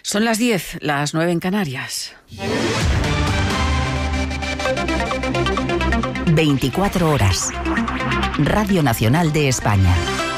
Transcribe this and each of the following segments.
Son las 10, las 9 en Canarias. 24 horas. Radio Nacional de España.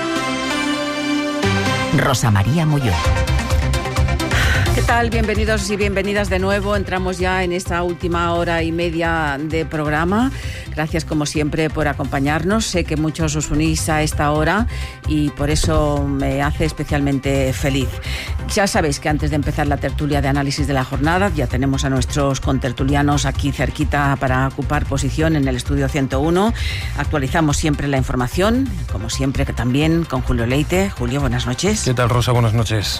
Rosa María Molló. ¿Qué tal? Bienvenidos y bienvenidas de nuevo. Entramos ya en esta última hora y media de programa. Gracias, como siempre, por acompañarnos. Sé que muchos os unís a esta hora y por eso me hace especialmente feliz. Ya sabéis que antes de empezar la tertulia de análisis de la jornada, ya tenemos a nuestros contertulianos aquí cerquita para ocupar posición en el estudio 101. Actualizamos siempre la información, como siempre, que también con Julio Leite. Julio, buenas noches. ¿Qué tal, Rosa? Buenas noches.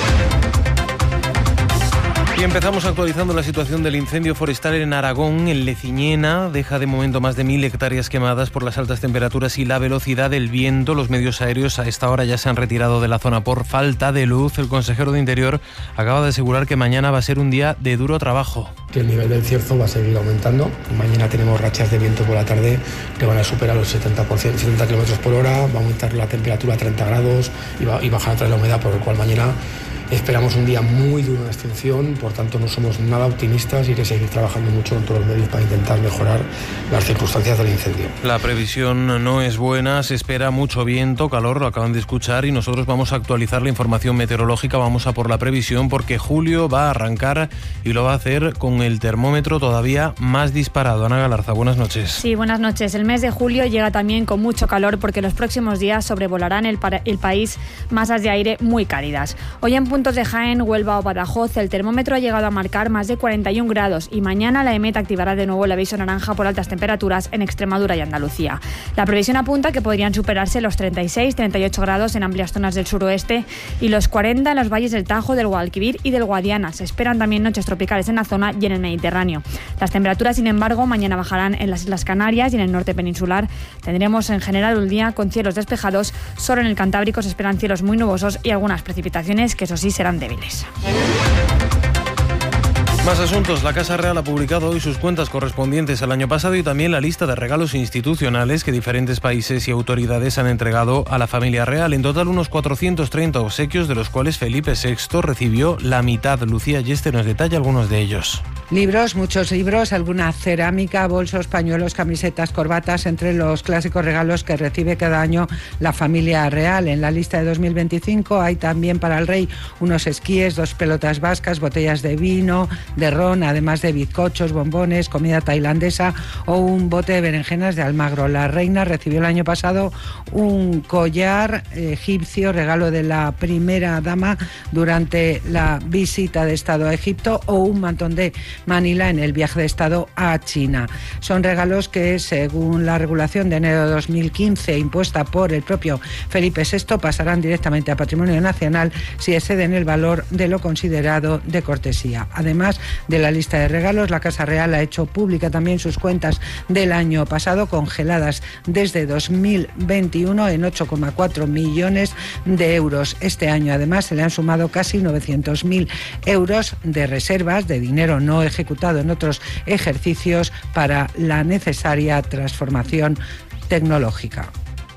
Y empezamos actualizando la situación del incendio forestal en Aragón. En Leciñena deja de momento más de 1.000 hectáreas quemadas por las altas temperaturas y la velocidad del viento. Los medios aéreos a esta hora ya se han retirado de la zona por falta de luz. El consejero de Interior acaba de asegurar que mañana va a ser un día de duro trabajo. Que el nivel del cierzo va a seguir aumentando. Mañana tenemos rachas de viento por la tarde que van a superar los 70 km por hora. Va a aumentar la temperatura a 30 grados y bajar otra vez la humedad, por el cual mañana esperamos un día muy duro de extinción. Por tanto, no somos nada optimistas y hay que seguir trabajando mucho en todos los medios para intentar mejorar las circunstancias del incendio. La previsión no es buena, se espera mucho viento, calor, lo acaban de escuchar, y nosotros vamos a actualizar la información meteorológica. Vamos a por la previsión porque julio va a arrancar y lo va a hacer con el termómetro todavía más disparado. Ana Galarza, buenas noches. Sí, buenas noches. El mes de julio llega también con mucho calor porque los próximos días sobrevolarán el país masas de aire muy cálidas. Hoy en puntos de Jaén, Huelva o Badajoz, el termómetro ha llegado a marcar más de 41 grados y mañana la EMET activará de nuevo el aviso naranja por altas temperaturas en Extremadura y Andalucía. La previsión apunta que podrían superarse los 36-38 grados en amplias zonas del suroeste y los 40 en los valles del Tajo, del Guadalquivir y del Guadiana. Se esperan también noches tropicales en la zona y en el Mediterráneo. Las temperaturas, sin embargo, mañana bajarán en las Islas Canarias y en el norte peninsular. Tendremos en general un día con cielos despejados. Solo en el Cantábrico se esperan cielos muy nubosos y algunas precipitaciones que, eso sí, serán débiles. Más asuntos. La Casa Real ha publicado hoy sus cuentas correspondientes al año pasado y también la lista de regalos institucionales que diferentes países y autoridades han entregado a la familia real. En total, unos 430 obsequios, de los cuales Felipe VI recibió la mitad. Lucía Yeste nos detalla algunos de ellos. Libros, muchos libros, alguna cerámica, bolsos, pañuelos, camisetas, corbatas, entre los clásicos regalos que recibe cada año la familia real. En la lista de 2025 hay también para el rey unos esquíes, 2 pelotas vascas, botellas de vino, de ron, además de bizcochos, bombones, comida tailandesa o un bote de berenjenas de Almagro. La reina recibió el año pasado un collar egipcio, regalo de la primera dama durante la visita de Estado a Egipto, o un mantón de Manila en el viaje de Estado a China. Son regalos que, según la regulación de enero de 2015 impuesta por el propio Felipe VI, pasarán directamente a Patrimonio Nacional si exceden el valor de lo considerado de cortesía. Además de la lista de regalos, la Casa Real ha hecho pública también sus cuentas del año pasado, congeladas desde 2021 en 8,4 millones de euros. Este año, además, se le han sumado casi 900.000 euros de reservas de dinero no ejecutado en otros ejercicios para la necesaria transformación tecnológica.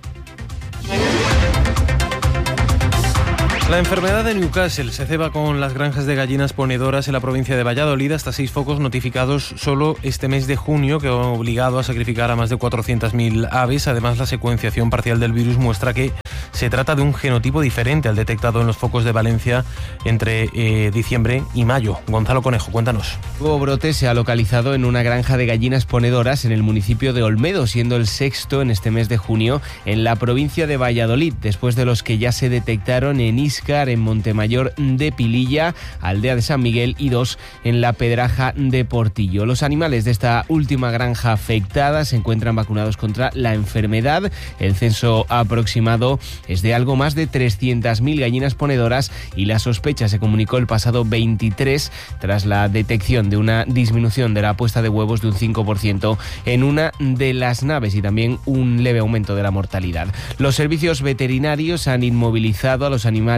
La enfermedad de Newcastle se ceba con las granjas de gallinas ponedoras en la provincia de Valladolid, hasta 6 focos notificados solo este mes de junio, que han obligado a sacrificar a más de 400.000 aves. Además, la secuenciación parcial del virus muestra que se trata de un genotipo diferente al detectado en los focos de Valencia entre diciembre y mayo. Gonzalo Conejo, cuéntanos. El nuevo brote se ha localizado en una granja de gallinas ponedoras en el municipio de Olmedo, siendo el 6º en este mes de junio en la provincia de Valladolid, después de los que ya se detectaron en Íscar, en Montemayor de Pililla, Aldea de San Miguel, y 2 en la Pedraja de Portillo. Los animales de esta última granja afectada se encuentran vacunados contra la enfermedad. El censo aproximado es de algo más de 300.000 gallinas ponedoras y la sospecha se comunicó el pasado 23 tras la detección de una disminución de la puesta de huevos de un 5% en una de las naves y también un leve aumento de la mortalidad. Los servicios veterinarios han inmovilizado a los animales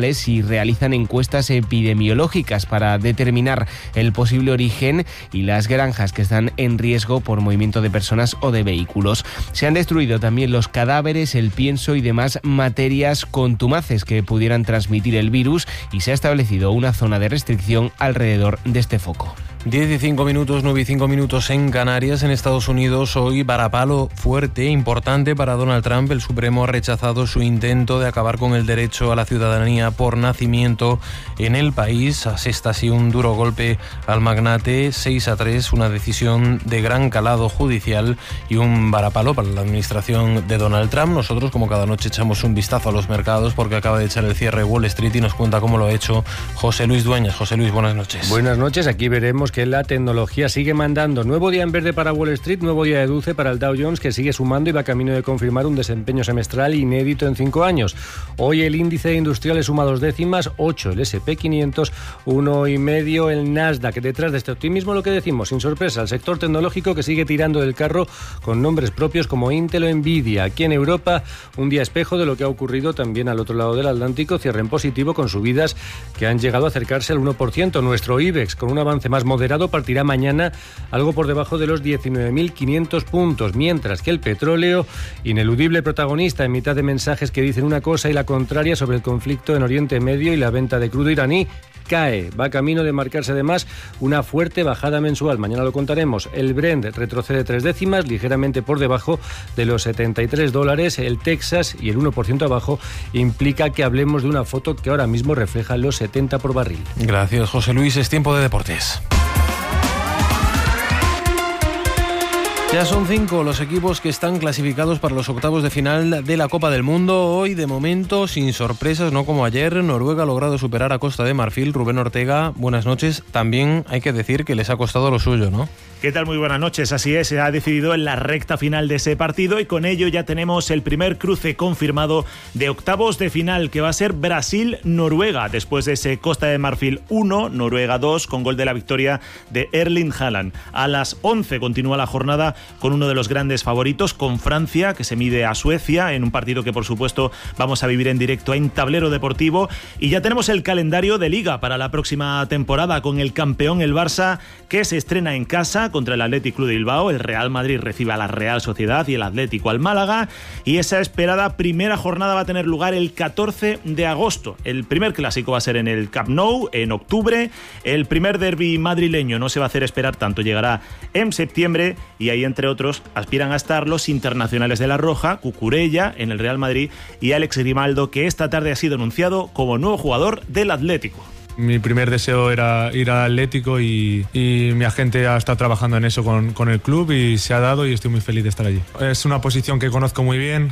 animales y realizan encuestas epidemiológicas para determinar el posible origen y las granjas que están en riesgo por movimiento de personas o de vehículos. Se han destruido también los cadáveres, el pienso y demás materias contumaces que pudieran transmitir el virus y se ha establecido una zona de restricción alrededor de este foco. 10 y 5 minutos, 9 y 5 minutos en Canarias. En Estados Unidos hoy varapalo fuerte, importante para Donald Trump. El Supremo ha rechazado su intento de acabar con el derecho a la ciudadanía por nacimiento en el país. Asesta así un duro golpe al magnate, 6-3, una decisión de gran calado judicial y un varapalo para la administración de Donald Trump. Nosotros, como cada noche, echamos un vistazo a los mercados porque acaba de echar el cierre Wall Street y nos cuenta cómo lo ha hecho José Luis Dueñas. José Luis, buenas noches. Buenas noches, aquí veremos que la tecnología sigue mandando. Nuevo día en verde para Wall Street, nuevo día de dulce para el Dow Jones, que sigue sumando y va camino de confirmar un desempeño semestral inédito en 5 años. Hoy el índice de industriales suma 2 décimas, 8 el S&P 500, 1,5 el Nasdaq. Detrás de este optimismo, lo que decimos, sin sorpresa, el sector tecnológico que sigue tirando del carro con nombres propios como Intel o Nvidia. Aquí en Europa, un día espejo de lo que ha ocurrido también al otro lado del Atlántico, cierre en positivo con subidas que han llegado a acercarse al 1%. Nuestro IBEX, con un avance más moderado, partirá mañana algo por debajo de los 19.500 puntos, mientras que el petróleo, ineludible protagonista en mitad de mensajes que dicen una cosa y la contraria sobre el conflicto en Oriente Medio y la venta de crudo iraní, cae. Va camino de marcarse además una fuerte bajada mensual. Mañana lo contaremos. El Brent retrocede 3 décimas, ligeramente por debajo de los $73. El Texas y el 1% abajo implica que hablemos de una foto que ahora mismo refleja los 70 por barril. Gracias, José Luis. Es tiempo de deportes. Ya son 5 los equipos que están clasificados para los octavos de final de la Copa del Mundo. Hoy, de momento, sin sorpresas, no como ayer. Noruega ha logrado superar a Costa de Marfil. Rubén Ortega, buenas noches. También hay que decir que les ha costado lo suyo, ¿no? ¿Qué tal? Muy buenas noches. Así es, se ha decidido en la recta final de ese partido y con ello ya tenemos el primer cruce confirmado de octavos de final, que va a ser Brasil-Noruega, después de ese Costa de Marfil 1, Noruega 2, con gol de la victoria de Erling Haaland. A las 11 continúa la jornada con uno de los grandes favoritos, con Francia, que se mide a Suecia, en un partido que por supuesto vamos a vivir en directo en Tablero Deportivo. Y ya tenemos el calendario de Liga para la próxima temporada, con el campeón, el Barça, que se estrena en casa contra el Athletic Club de Bilbao. El Real Madrid recibe a la Real Sociedad y el Atlético al Málaga, y esa esperada primera jornada va a tener lugar el 14 de agosto. El primer clásico va a ser en el Camp Nou en octubre. El primer derbi madrileño no se va a hacer esperar tanto, llegará en septiembre, y ahí entre otros aspiran a estar los internacionales de la Roja, Cucurella en el Real Madrid y Alex Grimaldo, que esta tarde ha sido anunciado como nuevo jugador del Atlético. Mi primer deseo era ir al Atlético y mi agente ha estado trabajando en eso con el club y se ha dado, y estoy muy feliz de estar allí. Es una posición que conozco muy bien.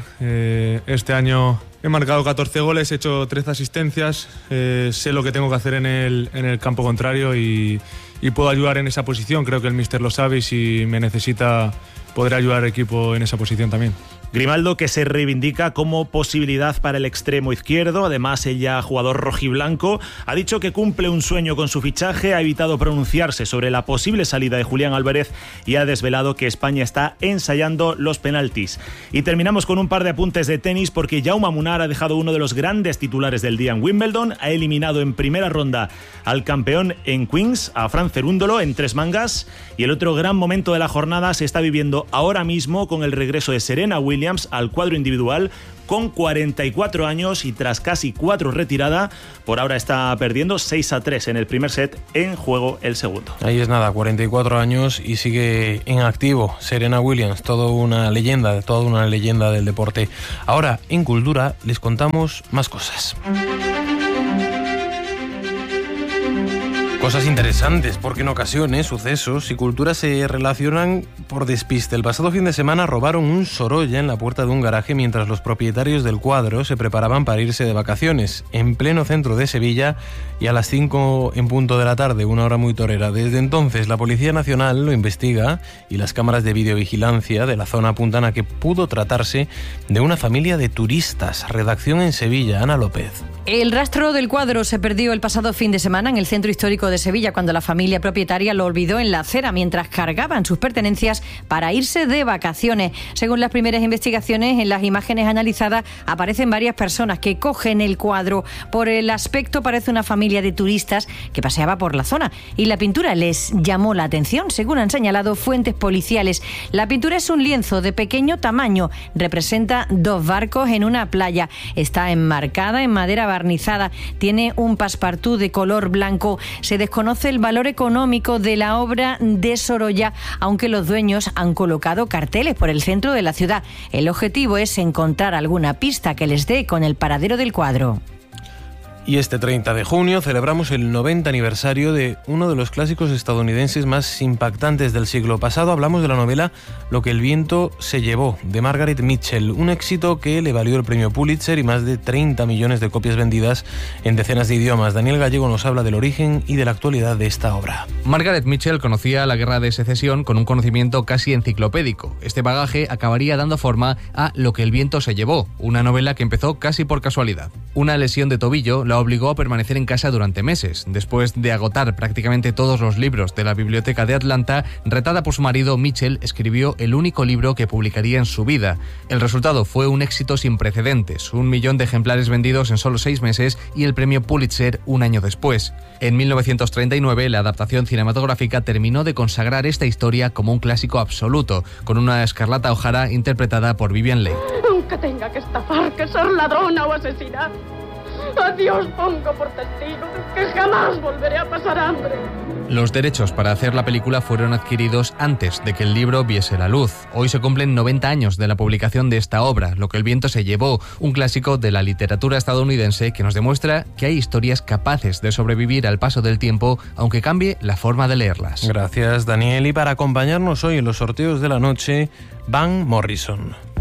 Este año he marcado 14 goles, he hecho 13 asistencias, sé lo que tengo que hacer en el campo contrario y puedo ayudar en esa posición. Creo que el míster lo sabe y si me necesita podré ayudar al equipo en esa posición también. Grimaldo, que se reivindica como posibilidad para el extremo izquierdo, además ella, jugador rojiblanco, ha dicho que cumple un sueño con su fichaje, ha evitado pronunciarse sobre la posible salida de Julián Álvarez y ha desvelado que España está ensayando los penaltis. Y terminamos con un par de apuntes de tenis, porque Jaume Munar ha dejado uno de los grandes titulares del día en Wimbledon, ha eliminado en primera ronda al campeón en Queens, a Fran Cerúndolo, en 3 mangas, y el otro gran momento de la jornada se está viviendo ahora mismo con el regreso de Serena Williams al cuadro individual, con 44 años y tras casi 4 retirada. Por ahora está perdiendo 6-3 en el primer set, en juego el segundo. Ahí es nada, 44 años y sigue en activo Serena Williams, toda una leyenda del deporte. Ahora, en Cultura, les contamos más cosas. Cosas interesantes, porque en ocasiones sucesos y culturas se relacionan por despiste. El pasado fin de semana robaron un Sorolla en la puerta de un garaje mientras los propietarios del cuadro se preparaban para irse de vacaciones, en pleno centro de Sevilla, y a las 5 en punto de la tarde, una hora muy torera. Desde entonces la Policía Nacional lo investiga y las cámaras de videovigilancia de la zona apuntan a que pudo tratarse de una familia de turistas. Redacción en Sevilla, Ana López. El rastro del cuadro se perdió el pasado fin de semana en el centro histórico de Sevilla cuando la familia propietaria lo olvidó en la acera mientras cargaban sus pertenencias para irse de vacaciones. Según las primeras investigaciones, en las imágenes analizadas aparecen varias personas que cogen el cuadro. Por el aspecto parece una familia de turistas que paseaba por la zona y la pintura les llamó la atención, según han señalado fuentes policiales. La pintura es un lienzo de pequeño tamaño, representa 2 barcos en una playa, está enmarcada en madera barnizada, tiene un passepartout de color blanco. Se desconoce el valor económico de la obra de Sorolla, aunque los dueños han colocado carteles por el centro de la ciudad. El objetivo es encontrar alguna pista que les dé con el paradero del cuadro. Y este 30 de junio celebramos el 90 aniversario de uno de los clásicos estadounidenses más impactantes del siglo pasado. Hablamos de la novela Lo que el viento se llevó, de Margaret Mitchell, un éxito que le valió el premio Pulitzer y más de 30 millones de copias vendidas en decenas de idiomas. Daniel Gallego nos habla del origen y de la actualidad de esta obra. Margaret Mitchell conocía la Guerra de Secesión con un conocimiento casi enciclopédico. Este bagaje acabaría dando forma a Lo que el viento se llevó, una novela que empezó casi por casualidad. Una lesión de tobillo la obligó a permanecer en casa durante meses. Después de agotar prácticamente todos los libros de la biblioteca de Atlanta, retada por su marido, Mitchell escribió el único libro que publicaría en su vida. El resultado fue un éxito sin precedentes, 1 millón de ejemplares vendidos en solo 6 meses y el premio Pulitzer un año después. En 1939, la adaptación cinematográfica terminó de consagrar esta historia como un clásico absoluto, con una Scarlett O'Hara interpretada por Vivien Leigh. Aunque tenga que estafar, que ser ladrona o asesinar, a Dios pongo por testigo que jamás volveré a pasar hambre. Los derechos para hacer la película fueron adquiridos antes de que el libro viese la luz. Hoy se cumplen 90 años de la publicación de esta obra, Lo que el viento se llevó, un clásico de la literatura estadounidense que nos demuestra que hay historias capaces de sobrevivir al paso del tiempo, aunque cambie la forma de leerlas. Gracias, Daniel. Y para acompañarnos hoy en los sorteos de la noche, Van Morrison.